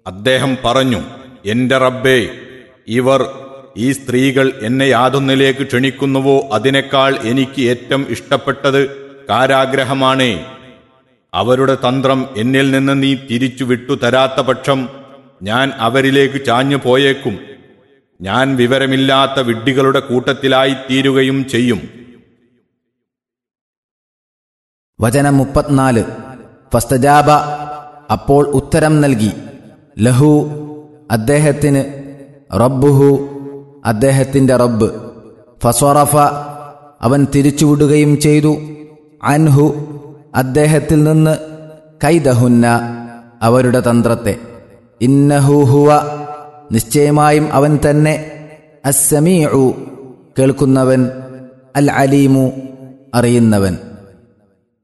അദ്ദേഹം പറഞ്ഞു, എന്റെ റബ്ബേ, ഇവർ ഈ സ്ത്രീകൾ എന്നെ യാതൊന്നിലേക്ക് ക്ഷണിക്കുന്നുവോ അതിനേക്കാൾ എനിക്ക് ഏറ്റവും ഇഷ്ടപ്പെട്ടത് കാരാഗ്രഹമാണേ. അവരുടെ തന്ത്രം എന്നിൽ നിന്ന് നീ തിരിച്ചു വിട്ടുതരാത്ത പക്ഷം ഞാൻ അവരിലേക്ക് ചാഞ്ഞു പോയേക്കും. ഞാൻ വിവരമില്ലാത്ത വിഡ്ഢികളുടെ കൂട്ടത്തിലായിത്തീരുകയും ചെയ്യും. വചനം 34. ഫസ്തജാബ, അപ്പോൾ ഉത്തരം നൽകി, ലഹു, അദ്ദേഹത്തിന്, റബ്ബുഹു, അദ്ദേഹത്തിൻ്റെ റബ്ബ്, ഫസ്വറഫ, അവൻ തിരിച്ചുവിടുകയും ചെയ്തു, അൻഹു, അദ്ദേഹത്തിൽ നിന്ന്, കൈദഹുന്ന, അവരുടെ തന്ത്രത്തെ, ഇന്നഹു ഹുവ, നിശ്ചയമായും അവൻ തന്നെ, അസ്സമീഉ, കേൾക്കുന്നവൻ, അൽ അലീമു, അറിയുന്നവൻ.